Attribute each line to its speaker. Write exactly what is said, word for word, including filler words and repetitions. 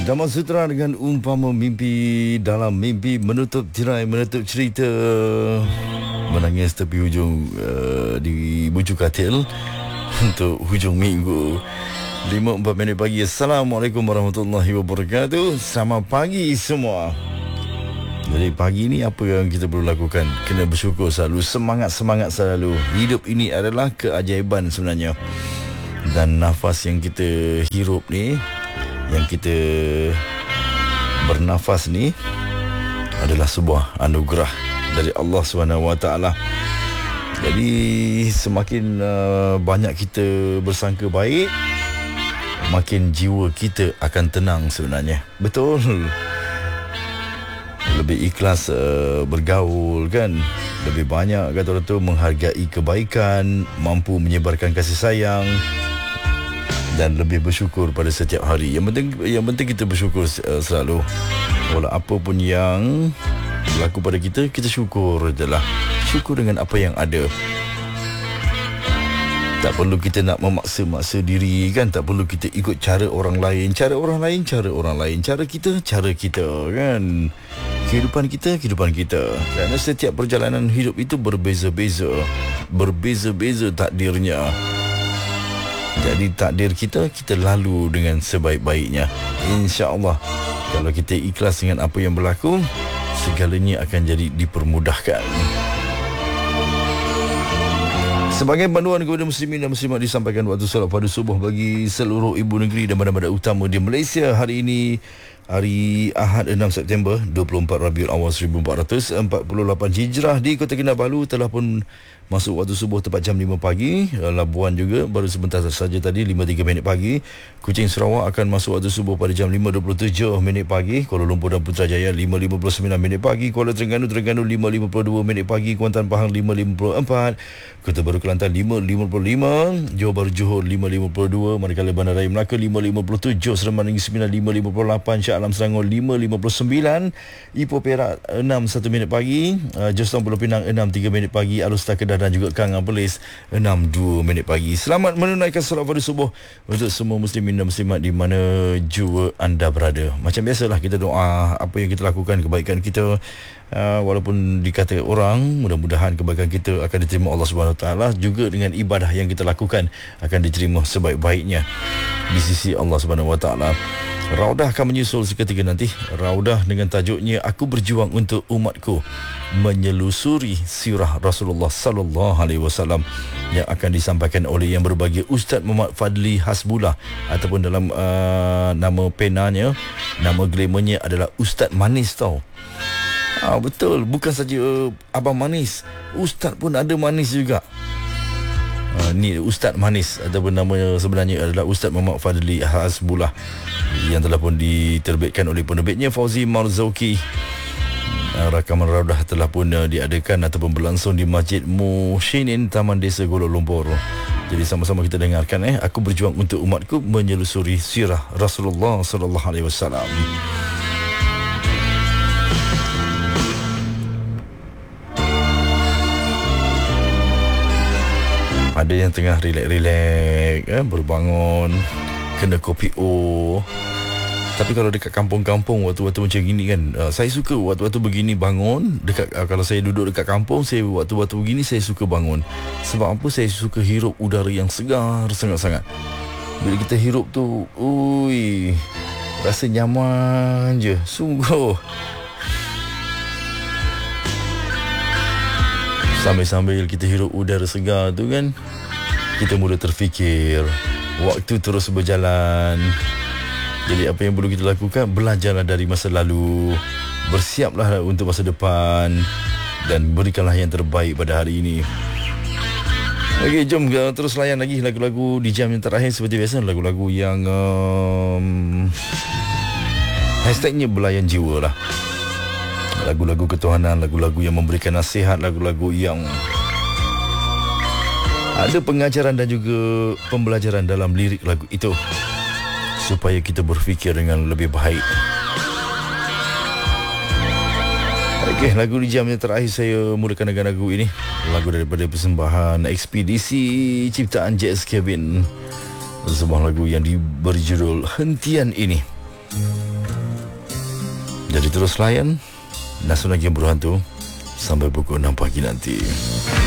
Speaker 1: Dhamma Sutra dengan umpama mimpi, dalam mimpi menutup tirai, menutup cerita, menangis tepi hujung uh, di bujuk katil untuk hujung minggu. Lima empat minit pagi. Assalamualaikum warahmatullahi wabarakatuh. Selamat pagi semua. Jadi pagi ni apa yang kita perlu lakukan? Kena bersyukur selalu, semangat-semangat selalu. Hidup ini adalah keajaiban sebenarnya. Dan nafas yang kita hirup ni, yang kita bernafas ni adalah sebuah anugerah dari Allah subhanahu wa taala. Jadi semakin uh, banyak kita bersangka baik, makin jiwa kita akan tenang sebenarnya. Betul. Lebih ikhlas uh, bergaul kan. Lebih banyak kata orang tu menghargai kebaikan, mampu menyebarkan kasih sayang dan lebih bersyukur pada setiap hari. Yang penting yang penting kita bersyukur uh, selalu. Walau apa pun yang berlaku pada kita, kita syukur je lah. Syukur dengan apa yang ada. Tak perlu kita nak memaksa-maksa diri kan. Tak perlu kita ikut cara orang lain. Cara orang lain, cara orang lain. Cara kita, cara kita kan. Kehidupan kita, kehidupan kita. Kerana setiap perjalanan hidup itu berbeza-beza. Berbeza-beza takdirnya. Jadi takdir kita, kita lalu dengan sebaik-baiknya. InsyaAllah. Kalau kita ikhlas dengan apa yang berlaku, segalanya akan jadi dipermudahkan. Sebagai panduan kepada muslimin dan muslimat, disampaikan waktu solat pada subuh bagi seluruh ibu negeri dan bandar-bandar utama di Malaysia. Hari ini, hari Ahad enam September dua puluh empat Rabiul Awal seribu empat ratus empat puluh lapan Hijrah. Di Kota Kinabalu telah pun masuk waktu subuh tepat jam lima pagi. Labuan juga baru sebentar saja tadi, lima tiga minit pagi. Kuching Sarawak akan masuk waktu subuh pada jam lima dua puluh tujuh minit pagi. Kuala Lumpur dan Putrajaya lima lima puluh sembilan minit pagi. Kuala Terengganu Terengganu lima lima puluh dua minit pagi. Kuantan Pahang lima lima puluh empat. Kota Baru Kelantan lima lima puluh lima. Johor Bahru Johor lima lima puluh dua. Manakala Bandar Raya Melaka lima lima puluh tujuh. Seremban Negeri Sembilan lima lima puluh lapan. Shah Alam Selangor lima lima puluh sembilan. Ipoh Perak enam satu minit pagi. uh, Jostong Pulau Pinang enam tiga minit pagi. Alustar Kedah dan juga Kang Perlis enam dua minit pagi. Selamat menunaikan solat fardu subuh untuk semua muslimin dan muslimat di mana jua anda berada. Macam biasalah kita doa apa yang kita lakukan, kebaikan kita, uh, walaupun dikata orang, mudah-mudahan kebaikan kita akan diterima Allah Subhanahu Wa Taala. Juga dengan ibadah yang kita lakukan akan diterima sebaik-baiknya di sisi Allah Subhanahu Wa Taala. Raudah akan menyusul seketika nanti. Raudah dengan tajuknya Aku Berjuang Untuk Umatku, menyelusuri sirah Rasulullah sallallahu alaihi wasallam, yang akan disampaikan oleh yang berbahagia Ustaz Muhammad Fadli Hasbullah, ataupun dalam uh, nama penanya, nama glamournya adalah Ustaz Manis tau. Ah, betul, bukan saja uh, Abang Manis, Ustaz pun ada manis juga. Uh, ni Ustaz Manis, ataupun nama sebenarnya adalah Ustaz Muhammad Fadli Hasbullah, yang telah pun diterbitkan oleh penerbitnya Fauzi Marzauki. Uh, rakaman raudah telah pun uh, diadakan ataupun berlangsung di Masjid Muhsinin, Taman Desa Kuala Lumpur. Jadi sama-sama kita dengarkan eh Aku Berjuang Untuk Umatku, menyelusuri sirah Rasulullah sallallahu alaihi wasallam. Ada yang tengah relax-relax eh, baru bangun, kena kopi O. Tapi kalau dekat kampung-kampung waktu-waktu macam gini kan, uh, saya suka waktu-waktu begini bangun dekat, uh, kalau saya duduk dekat kampung, saya waktu-waktu begini saya suka bangun. Sebab apa? Saya suka hirup udara yang segar sangat-sangat. Bila kita hirup tu, ui, rasa nyaman je, sungguh. Sambil-sambil kita hirup udara segar tu kan, kita mula terfikir, waktu terus berjalan. Jadi apa yang perlu kita lakukan? Belajarlah dari masa lalu, bersiaplah untuk masa depan, dan berikanlah yang terbaik pada hari ini. Okey, jom terus layan lagi lagu-lagu di jam yang terakhir. Seperti biasa, lagu-lagu yang um, hashtagnya belayan jiwa lah. Lagu-lagu ketuhanan, lagu-lagu yang memberikan nasihat, lagu-lagu yang ada pengajaran dan juga pembelajaran dalam lirik lagu itu, supaya kita berfikir dengan lebih baik. Okey, lagu di jam yang terakhir saya mulakan dengan lagu ini. Lagu daripada persembahan Ekspedisi ciptaan J S Kevin. Sebuah lagu yang berjudul Hentian Ini. Jadi terus layan Nasional Game Berhantu sampai pukul enam pagi nanti.